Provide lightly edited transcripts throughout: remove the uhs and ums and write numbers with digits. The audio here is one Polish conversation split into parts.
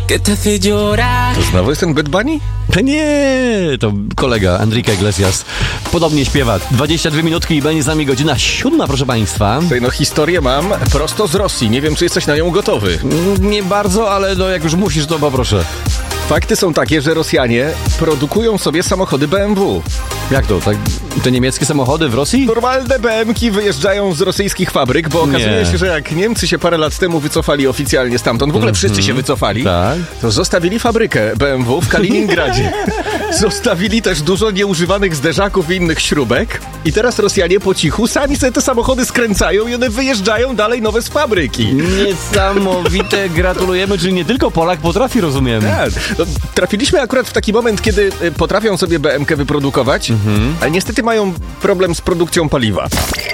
que te hace llorar. To znowu jest ten Bad Bunny? Nie, to kolega Enrique Iglesias podobnie śpiewa. 22 minutki i będzie z nami godzina 7, proszę państwa. Tutaj historię mam prosto z Rosji. Nie wiem, czy jesteś na nią gotowy. Nie bardzo, ale jak już musisz, to poproszę. Fakty są takie, że Rosjanie produkują sobie samochody BMW. Jak to? Tak, te niemieckie samochody w Rosji? Normalne BM-ki wyjeżdżają z rosyjskich fabryk, bo okazuje się, że jak Niemcy się parę lat temu wycofali oficjalnie stamtąd, w ogóle wszyscy się wycofali, tak. To zostawili fabrykę BMW w Kaliningradzie. Zostawili też dużo nieużywanych zderzaków i innych śrubek. I teraz Rosjanie po cichu sami sobie te samochody skręcają i one wyjeżdżają dalej nowe z fabryki. Niesamowite, gratulujemy, czyli nie tylko Polak potrafi, rozumiem. Tak. No, trafiliśmy akurat w taki moment, kiedy potrafią sobie BM-kę wyprodukować, ale niestety mają problem z produkcją paliwa.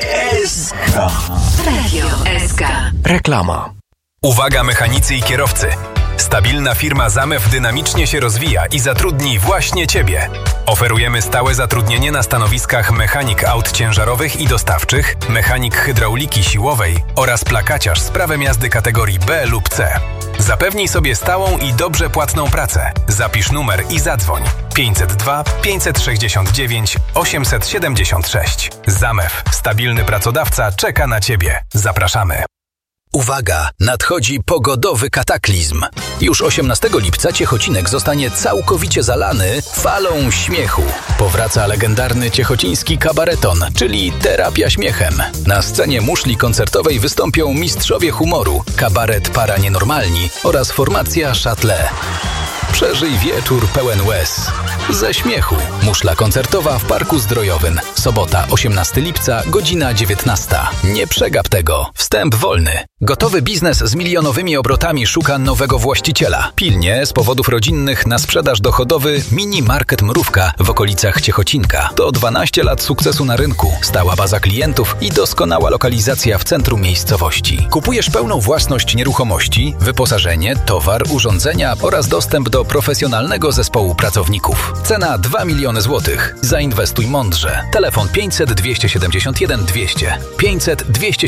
Radio SK. Reklama. Uwaga mechanicy i kierowcy. Stabilna firma Zamew dynamicznie się rozwija i zatrudni właśnie Ciebie. Oferujemy stałe zatrudnienie na stanowiskach mechanik aut ciężarowych i dostawczych, mechanik hydrauliki siłowej oraz plakaciarz z prawem jazdy kategorii B lub C. Zapewnij sobie stałą i dobrze płatną pracę. Zapisz numer i zadzwoń. 502 569 876. Zamew. Stabilny pracodawca czeka na Ciebie. Zapraszamy. Uwaga! Nadchodzi pogodowy kataklizm. Już 18 lipca Ciechocinek zostanie całkowicie zalany falą śmiechu. Powraca legendarny ciechociński kabareton, czyli terapia śmiechem. Na scenie muszli koncertowej wystąpią mistrzowie humoru, kabaret Para Nienormalni oraz formacja Châtelet. Przeżyj wieczór pełen łez. Ze śmiechu. Muszla koncertowa w Parku Zdrojowym. Sobota, 18 lipca, godzina 19. Nie przegap tego. Wstęp wolny. Gotowy biznes z milionowymi obrotami szuka nowego właściciela. Pilnie, z powodów rodzinnych, na sprzedaż dochodowy mini market Mrówka w okolicach Ciechocinka. To 12 lat sukcesu na rynku, stała baza klientów i doskonała lokalizacja w centrum miejscowości. Kupujesz pełną własność nieruchomości, wyposażenie, towar, urządzenia oraz dostęp do profesjonalnego zespołu pracowników. Cena 2 miliony złotych. Zainwestuj mądrze. Telefon 500 271 200. 500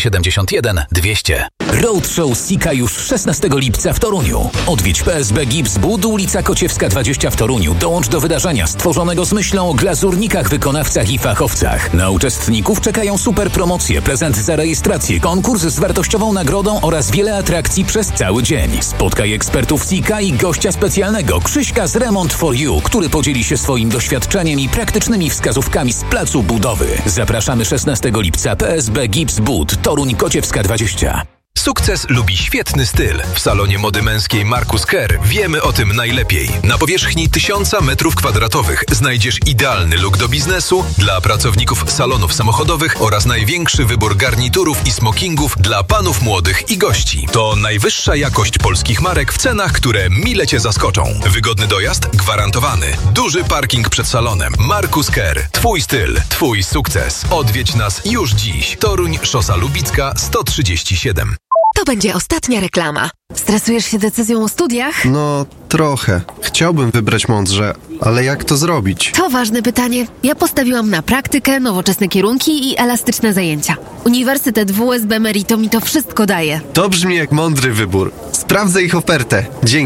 271 200. Roadshow Sika już 16 lipca w Toruniu. Odwiedź PSB Gips Bud, ulica Kociewska 20 w Toruniu. Dołącz do wydarzenia stworzonego z myślą o glazurnikach, wykonawcach i fachowcach. Na uczestników czekają super promocje, prezent za rejestrację, konkurs z wartościową nagrodą oraz wiele atrakcji przez cały dzień. Spotkaj ekspertów Sika i gościa specjalnego, Krzyśka z Remont for You, który podzieli się swoim doświadczeniem i praktycznymi wskazówkami z placu budowy. Zapraszamy 16 lipca PSB Gips Bud, Toruń Kociewska 20. Sukces lubi świetny styl. W salonie mody męskiej Marcus Kerr wiemy o tym najlepiej. Na powierzchni 1000 m2 znajdziesz idealny look do biznesu dla pracowników salonów samochodowych oraz największy wybór garniturów i smokingów dla panów młodych i gości. To najwyższa jakość polskich marek w cenach, które mile Cię zaskoczą. Wygodny dojazd gwarantowany. Duży parking przed salonem. Marcus Kerr. Twój styl, Twój sukces. Odwiedź nas już dziś. Toruń, Szosa Lubicka 137. To będzie ostatnia reklama. Stresujesz się decyzją o studiach? No, trochę. Chciałbym wybrać mądrze, ale jak to zrobić? To ważne pytanie. Ja postawiłam na praktykę, nowoczesne kierunki i elastyczne zajęcia. Uniwersytet WSB Merito mi to wszystko daje. To brzmi jak mądry wybór. Sprawdzę ich ofertę. Dzięki.